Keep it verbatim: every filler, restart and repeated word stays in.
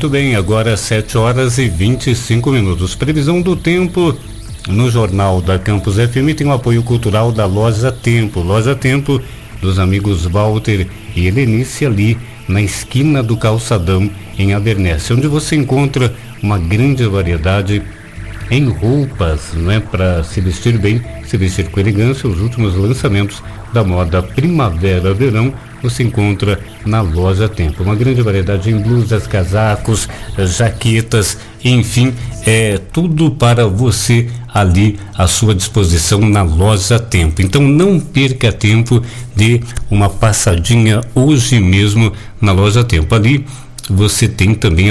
Muito bem, agora sete horas e vinte e cinco minutos. Previsão do tempo no Jornal da Campus F M tem o apoio cultural da Loja Tempo. Loja Tempo dos amigos Walter e Helenice, ali na esquina do Calçadão, em Abernéssia, onde você encontra uma grande variedade em roupas, não é, para se vestir bem, se vestir com elegância. Os últimos lançamentos da moda primavera-verão você encontra na Loja Tempo. Uma grande variedade em blusas, casacos, jaquetas, enfim, é tudo para você ali à sua disposição na Loja Tempo. Então não perca tempo, de uma passadinha hoje mesmo na Loja Tempo. Ali você tem também